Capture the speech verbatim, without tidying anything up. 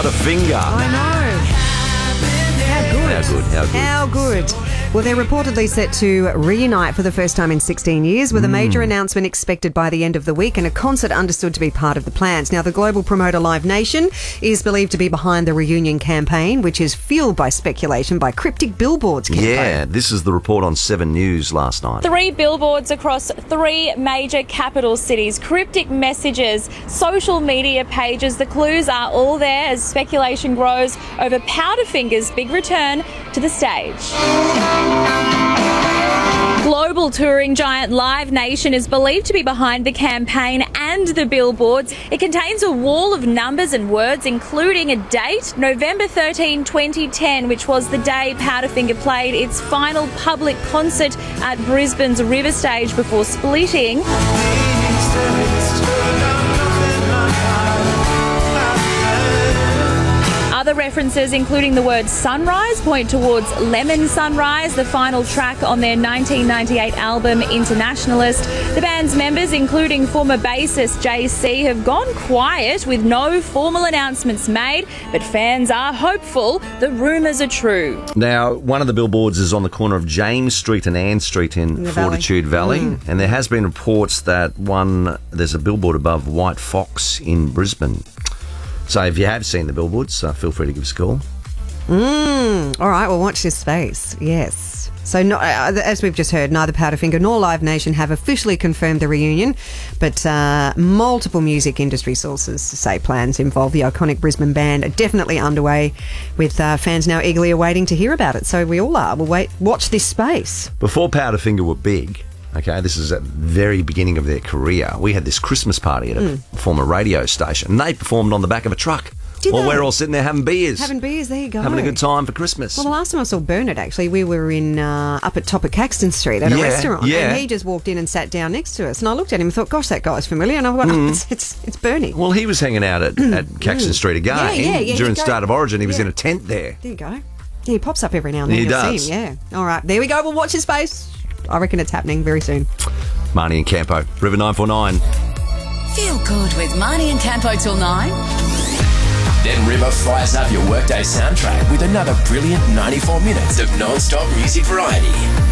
Powderfinger. I know. How good. How good, how good. How good. Well, they're reportedly set to reunite for the first time in sixteen years with a major announcement expected by the end of the week and a concert understood to be part of the plans. Now, the global promoter Live Nation is believed to be behind the reunion campaign, which is fueled by speculation by cryptic billboards. Kimbo. Yeah, this is the report on Seven News last night. Three billboards across three major capital cities, cryptic messages, social media pages. The clues are all there as speculation grows over Powderfinger's big return to the stage. Global touring giant Live Nation is believed to be behind the campaign and the billboards. It contains a wall of numbers and words, including a date, November thirteenth, twenty ten, which was the day Powderfinger played its final public concert at Brisbane's River Stage before splitting. Other references, including the word sunrise, point towards Lemon Sunrise, the final track on their nineteen ninety-eight album Internationalist. The band's members, including former bassist J C, have gone quiet with no formal announcements made, but fans are hopeful the rumours are true. Now, one of the billboards is on the corner of James Street and Ann Street in the Fortitude Valley, Valley. Mm. and there has been reports that one there's a billboard above White Fox in Brisbane. So if you have seen the billboards, uh, feel free to give us a call. Mm, all right, well, watch this space. Yes. So, no, uh, as we've just heard, neither Powderfinger nor Live Nation have officially confirmed the reunion, but uh, multiple music industry sources say plans involve the iconic Brisbane band are definitely underway, with uh, fans now eagerly awaiting to hear about it. So we all are. We'll wait. Watch this space. Before Powderfinger were big, okay, this is at the very beginning of their career, we had this Christmas party at a Mm. former radio station, and they performed on the back of a truck. Did While they? we're all sitting there having beers. Having beers, there you go. Having a good time for Christmas. Well, the last time I saw Bernard, actually, we were in uh, up at top of Caxton Street at a Yeah, restaurant, yeah. and he just walked in and sat down next to us. And I looked at him and thought, "Gosh, that guy's familiar." And I went, Mm. oh, "It's it's, it's Bernie." Well, he was hanging out at, at Caxton Street again Yeah, yeah, yeah, during you go- Start of Origin. He was yeah. in a tent there. There you go. Yeah, he pops up every now and then. He You'll does. see him, yeah. All right, there we go. We'll watch his space. I reckon it's happening very soon. Marnie and Campo, River nine four nine. Feel good with Marnie and Campo till nine. Then River fires up your workday soundtrack with another brilliant ninety-four minutes of non-stop music variety.